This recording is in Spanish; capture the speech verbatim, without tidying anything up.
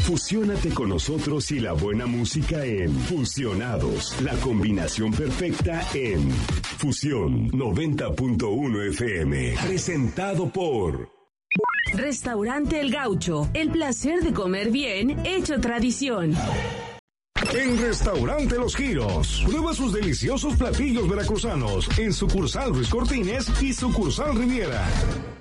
Fusiónate con nosotros y la buena música en Fusionados, la combinación perfecta en Fusión noventa punto uno F M, presentado por Restaurante El Gaucho, el placer de comer bien hecho tradición. En Restaurante Los Giros, prueba sus deliciosos platillos veracruzanos en sucursal Ruiz Cortines y sucursal Riviera.